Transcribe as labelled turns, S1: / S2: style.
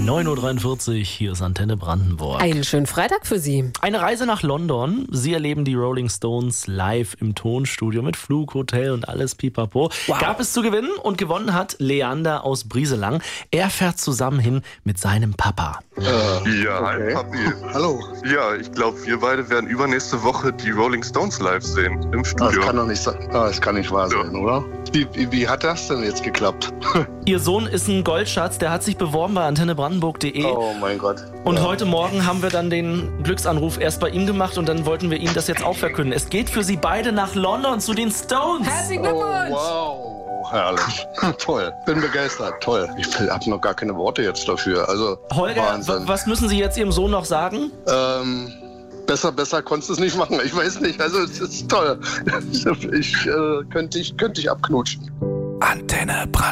S1: 9.43 Uhr, hier ist Antenne Brandenburg.
S2: Einen schönen Freitag für Sie.
S1: Eine Reise nach London. Sie erleben die Rolling Stones live im Tonstudio mit Flug, Hotel und alles pipapo.
S2: Wow.
S1: Gab es zu gewinnen und gewonnen hat Leander aus Brieselang. Er fährt zusammen hin mit seinem Papa.
S3: Ja, hi Papi.
S4: Hallo.
S3: Ja, ich glaube, wir beide werden übernächste Woche die Rolling Stones live sehen im Studio.
S4: Das kann doch nicht sein. Das kann nicht wahr sein, oder? Wie hat das denn jetzt geklappt?
S1: Ihr Sohn ist ein Goldschatz, der hat sich beworben bei antennebrandenburg.de.
S4: Oh mein Gott.
S1: Und heute Morgen haben wir dann den Glücksanruf erst bei ihm gemacht und dann wollten wir Ihnen das jetzt auch verkünden. Es geht für Sie beide nach London zu den Stones.
S2: Herzlichen Glückwunsch!
S4: Wow, herrlich. Toll. Bin begeistert. Toll. Ich habe noch gar keine Worte jetzt dafür. Also,
S1: Holger,
S4: Wahnsinn.
S1: was müssen Sie jetzt Ihrem Sohn noch sagen?
S4: Besser konntest du es nicht machen. Ich weiß nicht. Also, es ist toll. Könnte ich abknutschen.
S5: Antenne Brandenburg.